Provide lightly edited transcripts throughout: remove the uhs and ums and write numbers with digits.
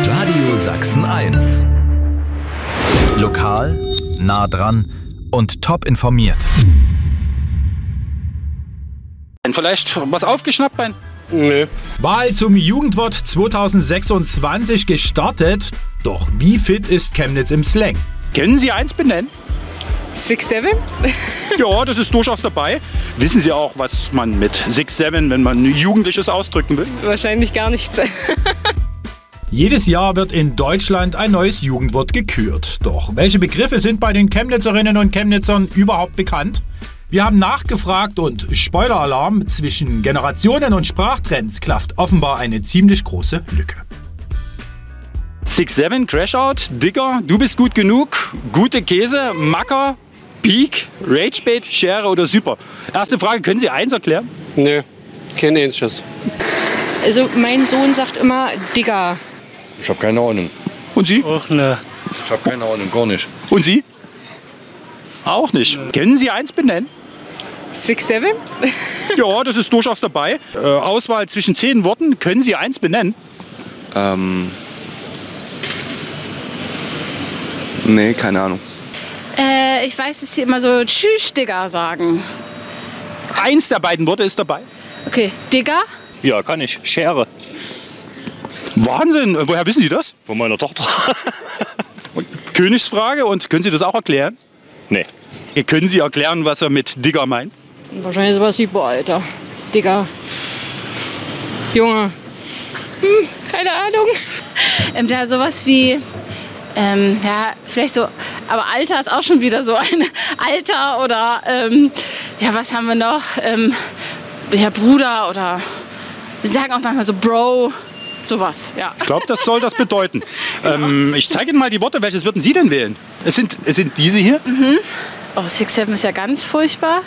Radio Sachsen 1. Lokal, nah dran und top informiert. Vielleicht was aufgeschnappt, Ben? Nö. Wahl zum Jugendwort 2026 gestartet. Doch wie fit ist Chemnitz im Slang? Können Sie eins benennen? 6-7? Ja, das ist durchaus dabei. Wissen Sie auch, was man mit 6-7, wenn man Jugendliches ausdrücken will? Wahrscheinlich gar nichts. Jedes Jahr wird in Deutschland ein neues Jugendwort gekürt. Doch welche Begriffe sind bei den Chemnitzerinnen und Chemnitzern überhaupt bekannt? Wir haben nachgefragt und Spoiler-Alarm, zwischen Generationen und Sprachtrends klafft offenbar eine ziemlich große Lücke. 6-7, Crashout, Digger, du bist gut genug, gute Käse, Macker, Peak, Ragebait, Schere oder Super. Erste Frage, können Sie eins erklären? Nö. Kein Ähnliches. Also mein Sohn sagt immer Digger. Ich habe keine Ahnung. Und Sie? Och ne. Ich habe keine Ahnung, gar nicht. Und Sie? Auch nicht. Können Sie eins benennen? 6-7? Ja, das ist durchaus dabei. Auswahl zwischen 10 Worten, können Sie eins benennen? Nee, keine Ahnung. Ich weiß, dass sie immer so Tschüss, Digga sagen. Eins der beiden Worte ist dabei. Okay, Digga? Ja, kann ich. Schere. Wahnsinn, woher wissen Sie das? Von meiner Tochter. Königsfrage, und können Sie das auch erklären? Nee. Können Sie erklären, was er mit Digger meint? Wahrscheinlich sowas wie, boah, Alter. Digger. Junge. Keine Ahnung. Da sowas wie, ja, vielleicht so, aber Alter ist auch schon wieder so ein Alter oder, ja, was haben wir noch? Ja, Bruder oder, wir sagen auch manchmal so Bro, sowas, ja. Ich glaube, das soll das bedeuten. Ich zeige Ihnen mal die Worte, welches würden Sie denn wählen? Es sind diese hier. Oh, 6-7 ist ja ganz furchtbar.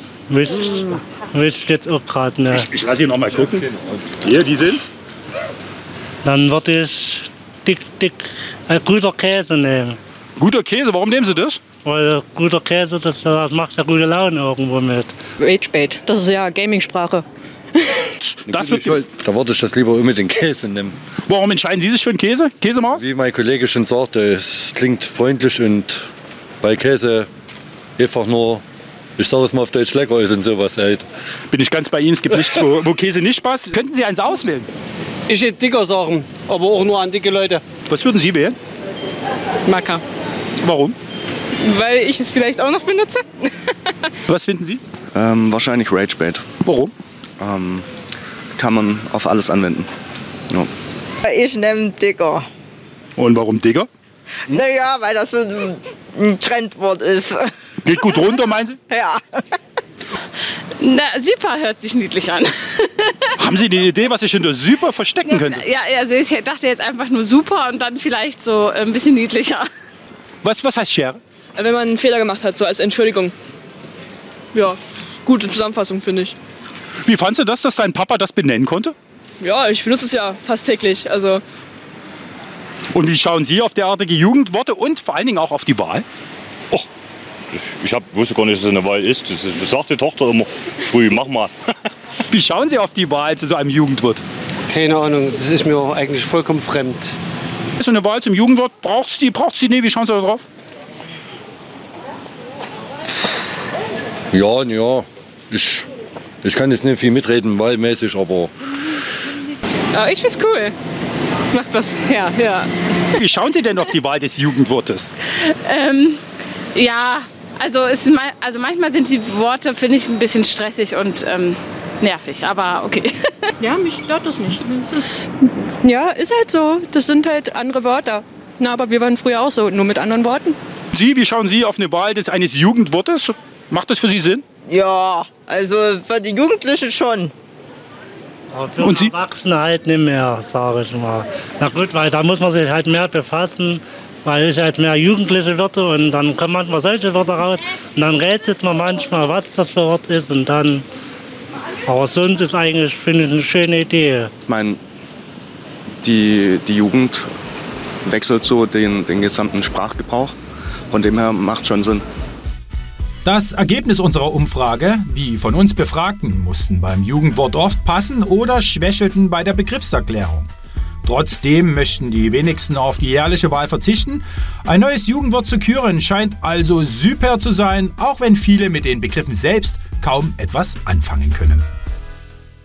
Wisst jetzt auch gerade ne. Ich lasse Sie noch mal gucken. Hier, die sind's. Dann würde ich guter Käse nehmen. Guter Käse, warum nehmen Sie das? Weil guter Käse, das macht ja gute Laune irgendwo mit. Ragebait, das ist ja Gaming-Sprache. Das wird, Da würde ich das lieber mit den Käse nehmen. warum entscheiden Sie sich für einen Käse? Käsemaus? Wie mein Kollege schon sagte, es klingt freundlich und bei Käse einfach nur, ich sage es mal auf Deutsch, lecker ist und sowas halt. Bin ich ganz bei Ihnen, es gibt nichts, wo Käse nicht passt. Könnten Sie eins auswählen? Ich hätte Dicker sagen, aber auch nur an dicke Leute. Was würden Sie wählen? Macker. Warum? Weil ich es vielleicht auch noch benutze. Was finden Sie? Wahrscheinlich Ragebait. Warum? Kann man auf alles anwenden. Ja. Ich nehme Digger. Und warum Digger? Naja, weil das ein Trendwort ist. Geht gut runter, meinen Sie? Ja. Na, Super hört sich niedlich an. Haben Sie eine Idee, was sich hinter Super verstecken könnte? Ja, also ich dachte jetzt einfach nur Super und dann vielleicht so ein bisschen niedlicher. Was heißt Schere? Wenn man einen Fehler gemacht hat, so als Entschuldigung. Ja, gute Zusammenfassung, finde ich. Wie fandst du das, dass dein Papa das benennen konnte? Ja, ich benutze es ja fast täglich. Also Und wie schauen Sie auf derartige Jugendworte und vor allen Dingen auch auf die Wahl? Och, ich wusste gar nicht, dass es eine Wahl ist. Das sagt die Tochter immer früh, mach mal. Wie schauen Sie auf die Wahl zu so einem Jugendwort? Keine Ahnung, das ist mir eigentlich vollkommen fremd. So eine Wahl zum Jugendwort, braucht's die? Nee, wie schauen Sie da drauf? Ja, ich kann jetzt nicht viel mitreden, wahlmäßig, aber ich find's cool. Macht was her, ja. Wie schauen Sie denn auf die Wahl des Jugendwortes? Ja, also manchmal sind die Worte, finde ich, ein bisschen stressig und nervig, aber okay. Ja, mich stört das nicht. Ist halt so. Das sind halt andere Wörter. Na, aber wir waren früher auch so, nur mit anderen Worten. Sie, wie schauen Sie auf eine Wahl eines Jugendwortes? Macht das für Sie Sinn? Ja, also für die Jugendlichen schon. Aber für Und Sie? Erwachsene halt nicht mehr, sage ich mal. Na gut, weil da muss man sich halt mehr befassen, weil ich halt mehr Jugendliche Wörter und dann kommen manchmal solche Wörter raus und dann rätselt man manchmal, was das für Wort ist und dann. Aber sonst ist eigentlich, finde ich, eine schöne Idee. Ich meine, die Jugend wechselt so den gesamten Sprachgebrauch. Von dem her macht schon Sinn. Das Ergebnis unserer Umfrage: Die von uns Befragten mussten beim Jugendwort oft passen oder schwächelten bei der Begriffserklärung. Trotzdem möchten die wenigsten auf die jährliche Wahl verzichten. Ein neues Jugendwort zu küren scheint also super zu sein, auch wenn viele mit den Begriffen selbst kaum etwas anfangen können.